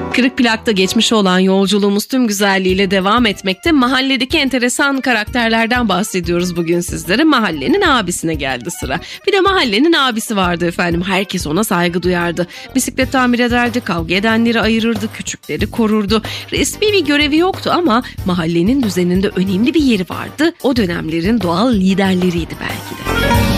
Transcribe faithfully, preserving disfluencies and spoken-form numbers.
Kırık plakta geçmiş olan yolculuğumuz tüm güzelliğiyle devam etmekte. Mahalledeki enteresan karakterlerden bahsediyoruz bugün sizlere. Mahallenin abisine geldi sıra. Bir de mahallenin abisi vardı efendim. Herkes ona saygı duyardı. Bisiklet tamir ederdi, kavga edenleri ayırırdı, küçükleri korurdu. Resmi bir görevi yoktu ama mahallenin düzeninde önemli bir yeri vardı. O dönemlerin doğal liderleriydi belki de.